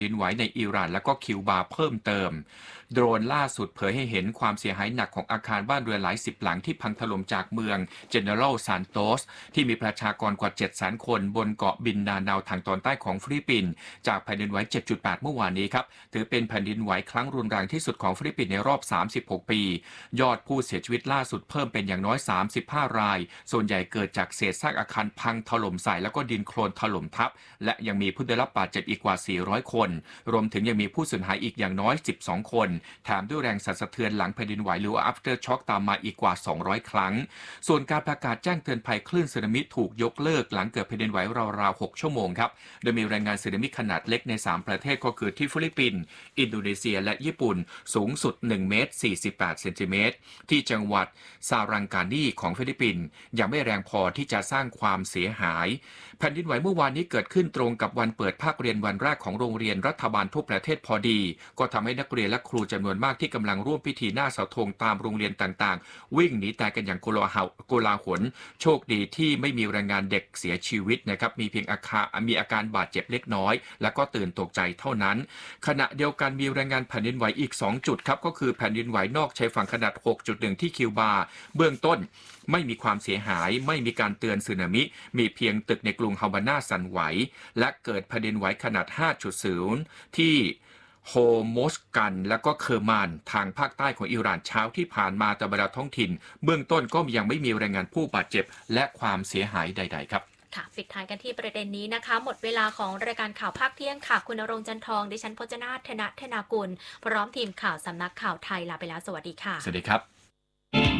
ดินไหวในอิหร่านและก็คิวบาเพิ่มเติมโดรนล่าสุดเผยให้เห็นความเสียหายหนักของอาคารบ้านเรือนหลายสิบหลังที่พังถล่มจากเมือง General Santos ที่มีประชากรกว่า 700,000 คนบนเกาะบินดานัวทางตอนใต้ของฟิลิปปินส์จากแผ่นดินไหว 7.8 เมื่อวานนี้ครับถือเป็นแผ่นดินไหวครั้งรุนแรงที่สุดของฟิลิปปินส์ในรอบ 36 ปียอดผู้เสียชีวิตล่าสุดเพิ่มเป็นอย่างน้อย 35 รายส่วนใหญ่เกิดจากเศษซากอาคารพังถล่มใส่แล้วก็ดินโคลนถล่มทับและยังมีผู้ได้รับบาดเจ็บอีกกว่า 400 คนรวมถึงยังมีผู้สูญหายอีกอย่างน้อย 12 คนแถมด้วยแรงสั่นสะเทือนหลังแผ่นดินไหวหรือว่า after shock ตามมาอีกกว่า 200 ครั้งส่วนการประกาศแจ้งเตือนภัยคลื่นสึนามิถูกยกเลิกหลังเกิดแผ่นดินไหวราวๆ 6 ชั่วโมงครับโดยมีรายงานสึนามิขนาดเล็กใน 3 ประเทศก็คือที่ฟิลิปปินส์อินโดนีเซียและญี่ปุ่นสูงสุด 1 เมตร 48 เซนติเมตรที่จังหวัดซารังกานีของฟิลิปปินส์ยังไม่แรงพอที่จะสร้างความเสียหายแผ่นดินไหวเมื่อวานนี้เกิดขึ้นตรงกับวันเปิดภาคเรียนวันแรกของโรงเรียนรัฐบาลทั่วประเทศพอดีก็ทำให้นักเรียนและครูจำนวนมากที่กำลังร่วมพิธีหน้าเสาธงตามโรงเรียนต่างๆวิ่งหนีตายกันอย่างโกลาหลโชคดีที่ไม่มีรายงานเด็กเสียชีวิตนะครับมีเพียงมีอาการบาดเจ็บเล็กน้อยและก็ตื่นตกใจเท่านั้นขณะเดียวกันมีรายงานแผ่นดินไหวอีก2จุดครับก็คือแผ่นดินไหวนอกชายฝั่งขนาด 6.1 ที่คิวบาเบื้องต้นไม่มีความเสียหายไม่มีการเตือนสึนามิมีเพียงตึกในกรุงฮาวาน่าสั่นไหวและเกิดแผ่นดินไหวขนาด 5.0 ที่โฮโมสกันและก็เคอร์มานทางภาคใต้ของอิหร่านเช้าที่ผ่านมาตามเวลาท้องถิ่นเบื้องต้นก็ยังไม่มีรายงานผู้บาดเจ็บและความเสียหายใดๆครับค่ะปิดท้ายกันที่ประเด็นนี้นะคะหมดเวลาของรายการข่าวภาคเที่ยงค่ะคุณณรงค์จันทองดิฉันพจนาถ ธนากุลพร้อมทีมข่าวสำนักข่าวไทยลาไปแล้วสวัสดีค่ะสวัสดีครับ